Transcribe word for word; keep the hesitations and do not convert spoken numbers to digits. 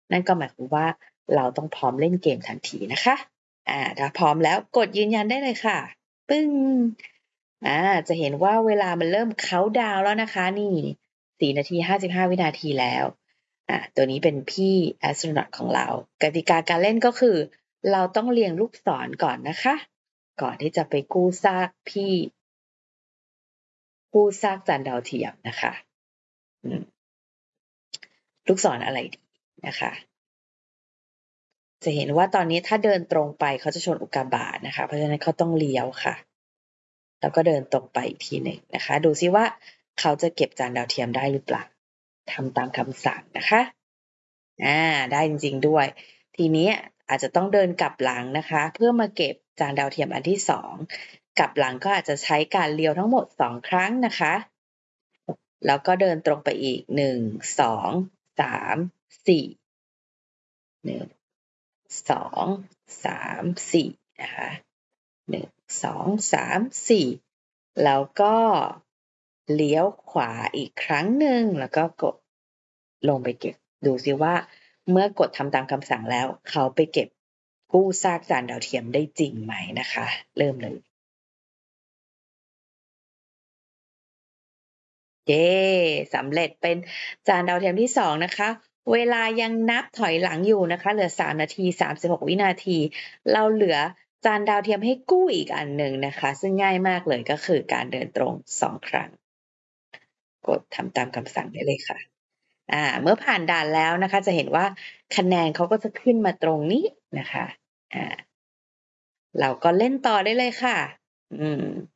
นั่นก็หมายความว่าเราต้องพร้อมเล่นเกมทันทีนะคะอ่าถ้าพร้อมแล้วกดยืนยันได้เลยค่ะปึ้งอ่าจะเห็นว่าเวลามันเริ่มเคาน์ดาวน์แล้วนะคะนี่สี่นาทีห้าสิบห้าวินาทีแล้วอ่าตัวนี้เป็นพี่แอสโทรนอตของเรากติกาการเล่นก็คือเราต้องเรียงลูกศรก่อนนะคะก่อนที่จะไปกู้ซากพี่กู้ซากจานดาวเทียมนะคะอืมลูกศรอะไรดีนะคะจะเห็นว่าตอนนี้ถ้าเดินตรงไปเขาจะชนอุกกาบาตนะคะเพราะฉะนั้นเขาต้องเลี้ยวค่ะแล้วก็เดินตรงไปอีกทีหนึ่งนะคะดูซิว่าเขาจะเก็บจานดาวเทียมได้หรือเปล่าทำตามคำสั่งนะคะอ่าได้จริงๆด้วยทีนี้อาจจะต้องเดินกลับหลังนะคะเพื่อมาเก็บจานดาวเทียมอันที่สองกลับหลังก็อาจจะใช้การเลี้ยวทั้งหมดสองครั้งนะคะแล้วก็เดินตรงไปอีกหนึ่งสองสามสี่หนึ่งสองสามสี่นะคะหนึ่งสองสามสี่แล้วก็เลี้ยวขวาอีกครั้งหนึ่งแล้วก็กดลงไปเก็บดูซิว่าเมื่อกดทำตามคำสั่งแล้วเขาไปเก็บกู้ซากจานดาวเทียมได้จริงไหมนะคะเริ่มเลยเย้สำเร็จเป็นจานดาวเทียมที่สองนะคะเวลายังนับถอยหลังอยู่นะคะเหลือสามนาทีสามสิบหกวินาทีเราเหลือจานดาวเทียมให้กู้อีกอันหนึ่งนะคะซึ่งง่ายมากเลยก็คือการเดินตรงสองครั้งกดทำตามคำสั่งได้เลยค่ะอ่าเมื่อผ่านด่านแล้วนะคะจะเห็นว่าคะแนนเขาก็จะขึ้นมาตรงนี้นะคะอ่าเราก็เล่นต่อได้เลยค่ะอืม